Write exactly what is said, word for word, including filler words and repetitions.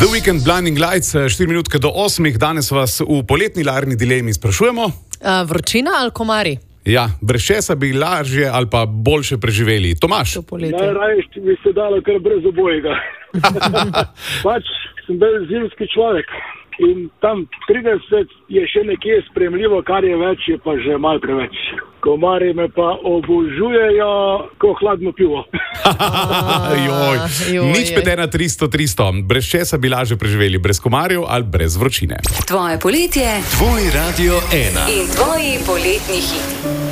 The Weekend Blinding Lights, štiri minutke do osmih. Danes vas v poletni larni dilemi sprašujemo. Uh, vročina ali komari? Ja, brez česa bi lažje ali pa boljše preživeli. Tomaž? Najraje bi se dalo kar brez obojega. Pač sem bil zimski človek in tam trideset je še nekje sprejemljivo, kar je več, je pa že malo preveč. Komari me pa obožujejo, ko hladno pivo. Joj, nič pet ena tristo tristo. Brez česa bi lažje preživeli, brez komarjev ali brez vročine. Tvoje poletje, tvoj Radio ena in tvoji poletni hiti.